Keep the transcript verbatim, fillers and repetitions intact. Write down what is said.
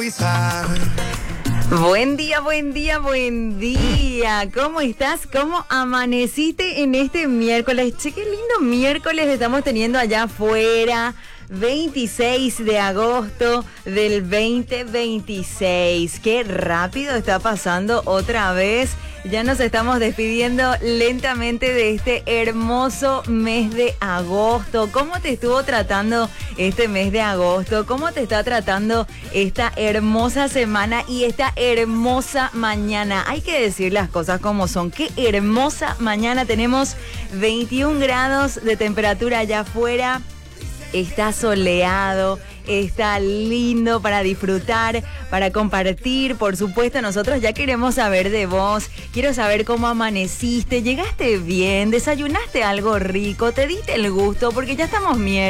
Buen día, buen día, buen día. ¿Cómo estás? ¿Cómo amaneciste en este miércoles? Che, qué lindo miércoles estamos teniendo allá afuera. veintiséis de agosto del veinte veintiséis. Qué rápido está pasando otra vez. Ya nos estamos despidiendo lentamente de este hermoso mes de agosto. ¿Cómo te estuvo tratando este mes de agosto? ¿Cómo te está tratando esta hermosa semana y esta hermosa mañana? Hay que decir las cosas como son. Qué hermosa mañana. Tenemos veintiún grados de temperatura allá afuera. Está soleado, está lindo para disfrutar, para compartir. Por supuesto, nosotros ya queremos saber de vos. Quiero saber cómo amaneciste, llegaste bien, desayunaste algo rico, te diste el gusto, porque ya estamos miércoles.